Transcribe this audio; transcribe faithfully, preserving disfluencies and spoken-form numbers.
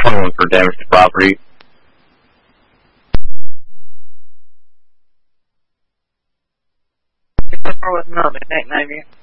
twenty-one for damage to property. Or with another nickname you.